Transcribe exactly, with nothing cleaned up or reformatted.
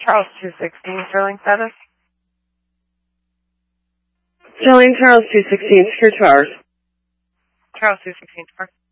Charles two sixteen, Sterling status. Sterling, Charles two sixteen, secure two hours. Charles two sixteen,